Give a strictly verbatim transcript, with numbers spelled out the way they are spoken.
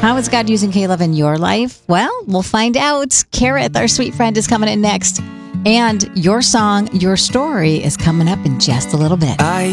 How is God using Caleb in your life? Well, we'll find out. Carrot, our sweet friend, is coming in next. And your song, Your Story, is coming up in just a little bit. I